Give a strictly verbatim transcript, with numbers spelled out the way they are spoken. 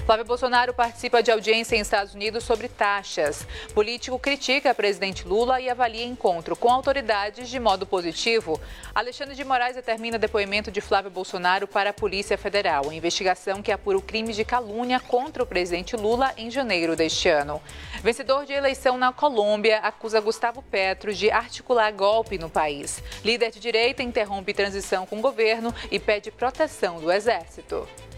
Flávio Bolsonaro participa de audiência em Estados Unidos sobre taxas. Político critica presidente Lula e avalia encontro com autoridades de modo positivo. Alexandre de Moraes determina depoimento de Flávio Bolsonaro para a Polícia Federal. A investigação que apura o crime de calúnia contra o presidente Lula em janeiro deste ano. Vencedor de eleição na Colômbia acusa Gustavo Petro de articular golpe no país. Líder de direita interrompe transição com o governo e pede proteção do exército.